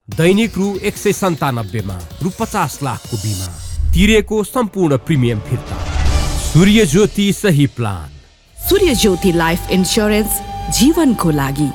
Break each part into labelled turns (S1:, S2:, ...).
S1: दैनिक रु 197 मा रु 50 लाखको बिमा, तिरेको सम्पूर्ण प्रिमियम फिर्ता। सूर्य ज्योति सही प्लान।
S2: सूर्य ज्योति लाइफ इन्स्योरेन्स, जीवनको लागि।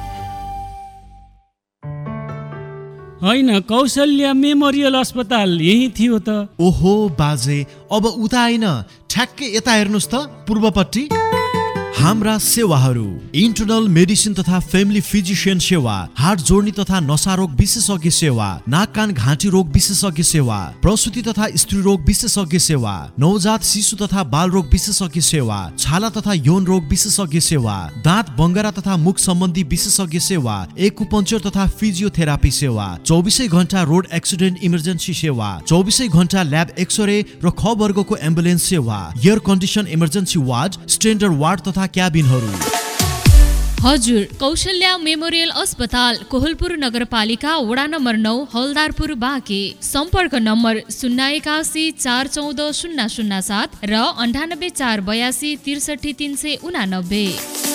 S3: होइन, कौशल्या मेमोरियल अस्पताल यही थियो त।
S4: ओहो बाजे, अब उता होइन, ठ्याक्कै यता हेर्नुहोस् त, पूर्वपट्टि। हाम्रा सेवाहरू: इन्टरनल मेडिसिन तथा फ्यामिली फिजिशियन सेवा, हार्ट जोड्ने तथा नसा रोग विशेषज्ञ सेवा, नाक कान घाँटी रोग विशेषज्ञ सेवा, प्रसुति तथा स्त्री रोग विशेषज्ञ सेवा, नवजात शिशु तथा बाल रोग विशेषज्ञ सेवा, छाला तथा यौन रोग विशेषज्ञ सेवा, दाँत बङ्गरा तथा मुख सम्बन्धी विशेषज्ञ सेवा, एक्युपङ्क्चर तथा फिजियोथेरापी सेवा, 24 घण्टा रोड एक्सिडेन्ट इमर्जेन्सी सेवा, 24 घण्टा ल्याब एक्सरे र ख वर्गको एम्बुलेन्स सेवा, air condition emergency ward, standard ward तथा क्याबिनहरू।
S5: हजुर, कौशल्या मेमोरियल अस्पताल, कोहलपुर नगरपालिका, वडा नम्बर 9, हलदारपुर, बाँके। सम्पर्क नम्बर 081 414 007 र 98 482 63 389।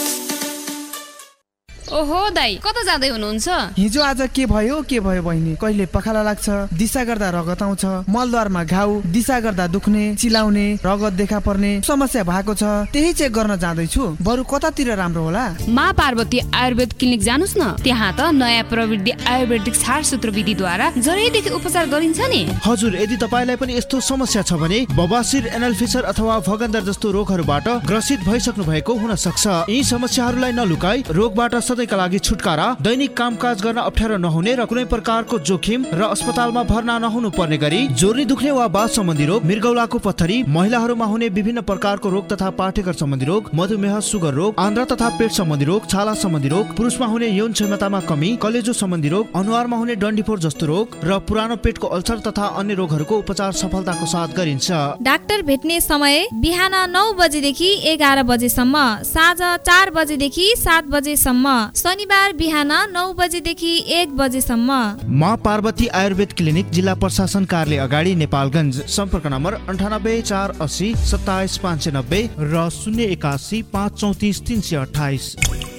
S6: ओहो दाइ, कता जाँदै हुनुहुन्छ?
S7: हिजो आज के भयो बहिनी? कहिले पखाला लाग्छ, दिशा गर्दा रगत आउँछ, मलद्वारमा घाउ, दिशा गर्दा दुख्ने, चिलाउने, रगत देखा पर्ने समस्या भएको छ। त्यही चेक गर्न जाँदैछु। बरु कतातिर राम्रो होला?
S6: माँ पार्वती आयुर्वेद क्लिनिक जानुस् न। त्यहाँ त नयाँ प्रविधि आयुर्वेदिक छारसूत्र विधिद्वारा जरैदेखि उपचार गरिन्छ नि।
S8: हजुर, यदि तपाईलाई पनि यस्तो समस्या छ भने बबासिर, एनल फिसर अथवा भगन्दर जस्तो रोगहरूबाट ग्रसित भइसक्नु भएको हुन सक्छ। यी समस्याहरूलाई नलुकाई रोगबाट का लागि छुटकारा, दैनिक कामकाज गर्न अप्ठ्यारो नहुने र कुनै प्रकारको जोखिम र अस्पतालमा भर्ना नहुनु पर्ने गरी जोर्नी दुख्ने वा बाथ सम्बन्धी रोग, मृगौलाको पत्थरी, महिलाहरूमा हुने विभिन्न प्रकारको रोग तथा पाठेघर सम्बन्धी रोग, मधुमेह, सुगर रोग, आन्द्रा तथा पेट सम्बन्धी रोग, छाला सम्बन्धी रोग, पुरुषमा हुने यौन क्षमतामा कमी, कलेजो सम्बन्धी रोग, अनुहारमा हुने डन्डीफोर जस्तो रोग र पुरानो पेटको अल्सर तथा अन्य रोगहरूको उपचार सफलताको साथ गरिन्छ।
S9: डाक्टर भेट्ने समय बिहान 9 बजेदेखि 11 बजेसम्म, साँझ 4 बजेदेखि 7 बजेसम्म, शनिबार बिहान 9 बजेदेखि 1 बजेसम्म।
S8: माँ पार्वती आयुर्वेद क्लिनिक, जिल्ला प्रशासन कार्यालय अगाडि, नेपालगञ्ज। सम्पर्क नम्बर 98 480 27 590 र 081 534 328।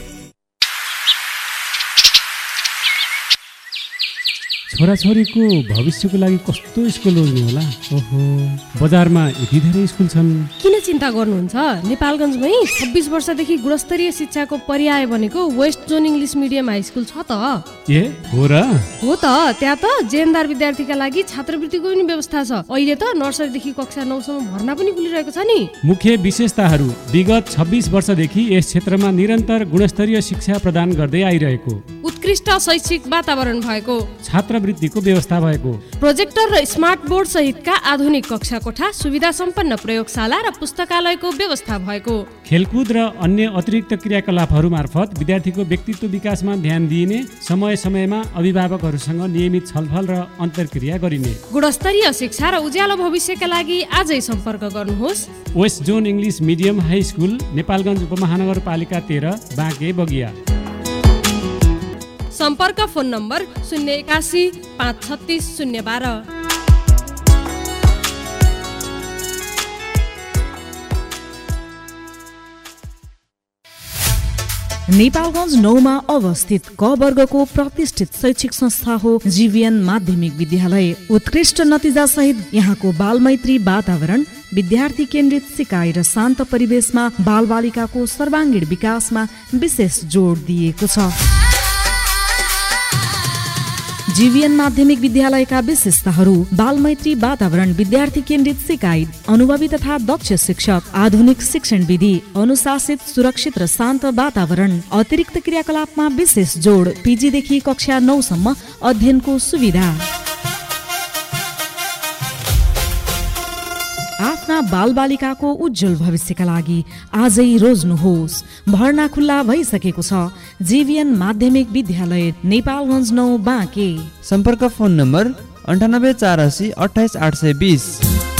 S3: छोराछोरीको भविष्यको लागि कस्तो स्कुल रोज्ने होला? ओहो, बजारमा यति धेरै स्कुल छन्।
S10: किन चिन्ता गर्नुहुन्छ? नेपालगञ्जमै 26 वर्षदेखि गुणस्तरीय शिक्षाको पर्याय बनेको west zone English medium high school छ त।
S3: ए हो र?
S10: हो त। त्यहाँ त जेएनदार विद्यार्थीका लागि छात्रवृत्तिको पनि व्यवस्था छ। अहिले त नर्सरीदेखि कक्षा 9 सम्म भर्ना पनि खुलिरहेको छ नि।
S3: मुख्य विशेषताहरू: विगत 26 वर्षदेखि यस क्षेत्रमा निरन्तर गुणस्तरीय शिक्षा प्रदान गर्दै आइरहेको,
S10: उत्कृष्ट शैक्षिक वातावरण भएको,
S3: छात्रवृत्तिको व्यवस्था भएको,
S10: प्रोजेक्टर र स्मार्ट बोर्ड सहितका आधुनिक कक्षा कोठा, सुविधा सम्पन्न प्रयोगशाला र पुस्तकालयको व्यवस्था भएको,
S3: खेलकुद र अन्य अतिरिक्त क्रियाकलापहरू मार्फत विद्यार्थीको व्यक्तित्व विकासमा ध्यान दिइने, समय समयमा अभिभावकहरूसँग नियमित छलफल र अन्तर्क्रिया गरिने।
S10: गुणस्तरीय शिक्षा र उज्यालो भविष्यका लागि आजै सम्पर्क गर्नुहोस्।
S3: West zone English medium high school, Nepalgunj उपमहानगरपालिका 13, बाँके बगिया।
S10: सम्पर्क फोन नम्बर 081 536 012।
S2: नेपालगञ्ज 9 मा अवस्थित क वर्गको प्रतिष्ठित शैक्षिक संस्था हो जीवियन माध्यमिक विद्यालय। उत्कृष्ट नतिजा सहित यहाँको बालमैत्री वातावरण, विद्यार्थी केन्द्रित सिकाइ र शान्त परिवेशमा बालबालिकाको सर्वाङ्गीण विकासमा विशेष जोड दिएको छ। जीवियन माध्यमिक विद्यालयका विशेषताहरू: बालमैत्री वातावरण, विद्यार्थी केन्द्रित सिकाइ, अनुभवी तथा दक्ष शिक्षक, आधुनिक शिक्षण विधि, अनुशासित, सुरक्षित र शान्त वातावरण, अतिरिक्त क्रियाकलापमा विशेष जोड, पीजीदेखि कक्षा 9 सम्म अध्ययनको सुविधा। आफ्ना बालबालिकाको उज्जवल भविष्यका लागि आजै रोज्नुहोस्। भर्ना खुल्ला भइसकेको छ। जीवियन माध्यमिक विद्यालय, नेपालगञ्ज 9, बाँके।
S11: सम्पर्क फोन नम्बर 98 480 28 820।